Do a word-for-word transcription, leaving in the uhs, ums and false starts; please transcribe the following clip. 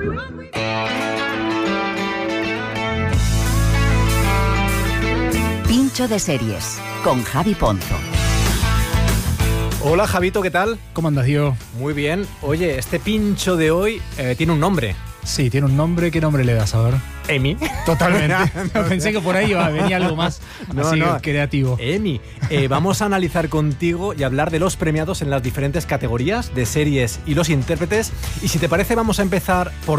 Pincho de series con Javi Ponzo. Hola Javito, ¿qué tal? ¿Cómo andas, Diego? Muy bien. Oye, este pincho de hoy eh, tiene un nombre. Sí, tiene un nombre. ¿Qué nombre le das? A ver. Emi. Totalmente. Pensé que por ahí iba, venía algo más no, así no. creativo. Emi. Eh, vamos a analizar contigo y hablar de los premiados en las diferentes categorías de series y los intérpretes. Y si te parece, vamos a empezar por